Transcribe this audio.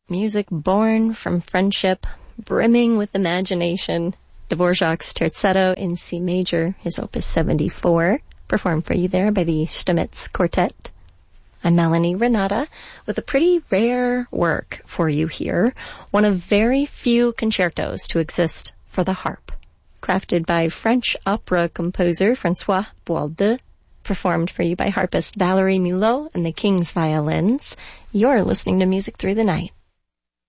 music born from friendship, brimming with imagination. Dvorak's Terzetto in C major, his opus 74, performed for you there by the Stamitz Quartet. I'm Melanie Renata with a pretty rare work for you here, one of very few concertos to exist for the harp. Crafted by French opera composer François Boaldeux, performed for you by harpist Valerie Milot and the King's Violins. You're listening to Music Through the Night.